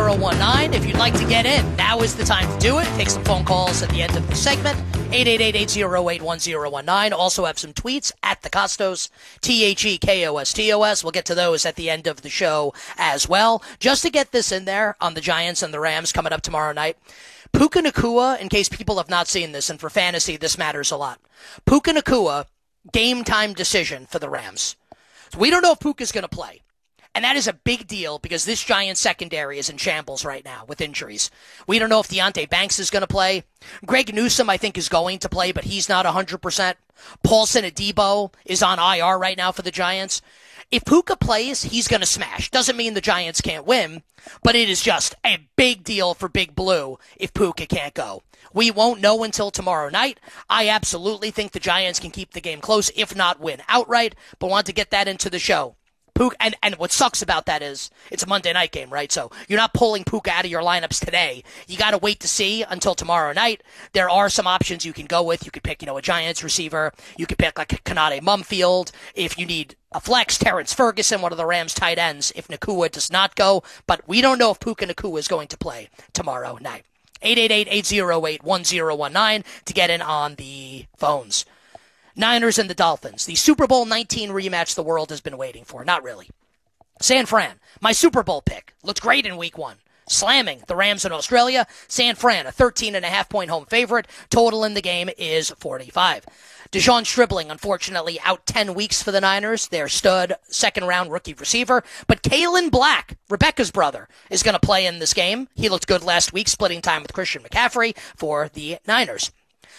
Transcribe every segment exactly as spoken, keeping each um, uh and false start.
zero one nine. If you'd like to get in, now is the time to do it. Take some phone calls at the end of the segment. eight eight eight, eight oh eight, one oh one nine. Also have some tweets at the Costos, T H E K O S T O S. We'll get to those at the end of the show as well. Just to get this in there on the Giants and the Rams coming up tomorrow night. Puka Nacua, in case people have not seen this, and for fantasy, this matters a lot. Puka Nacua, game time decision for the Rams. So we don't know if Puka's going to play. And that is a big deal because this Giants secondary is in shambles right now with injuries. We don't know if Deonte Banks is going to play. Greg Newsome, I think, is going to play, but he's not one hundred percent. Paulson Adebo is on I R right now for the Giants. If Puka plays, he's going to smash. Doesn't mean the Giants can't win, but it is just a big deal for Big Blue if Puka can't go. We won't know until tomorrow night. I absolutely think the Giants can keep the game close, if not win outright, but want to get that into the show. Puka, and, and what sucks about that is it's a Monday night game, right? So you're not pulling Puka out of your lineups today. You got to wait to see until tomorrow night. There are some options you can go with. You could pick, you know, a Giants receiver. You could pick like Kanade Mumfield. If you need a flex, Terrence Ferguson, one of the Rams tight ends, if Nacua does not go. But we don't know if Puka Nacua is going to play tomorrow night. eight eight eight, eight oh eight, one oh one nine to get in on the phones. Niners and the Dolphins. The Super Bowl nineteen rematch the world has been waiting for. Not really. San Fran, my Super Bowl pick. Looked great in week one. Slamming the Rams in Australia. San Fran, a thirteen and a half point home favorite. Total in the game is forty-five. Deshaun Stribling, unfortunately, out ten weeks for the Niners. Their stud second-round rookie receiver. But Kalen Black, Rebecca's brother, is going to play in this game. He looked good last week, splitting time with Christian McCaffrey for the Niners.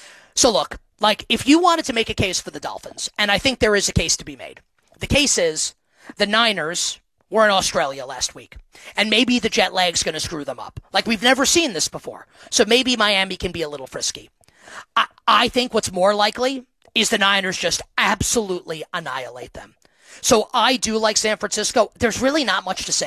So look, like, if you wanted to make a case for the Dolphins, and I think there is a case to be made, the case is the Niners were in Australia last week, and maybe the jet lag's going to screw them up. Like, we've never seen this before, so maybe Miami can be a little frisky. I, I think what's more likely is the Niners just absolutely annihilate them. So I do like San Francisco. There's really not much to say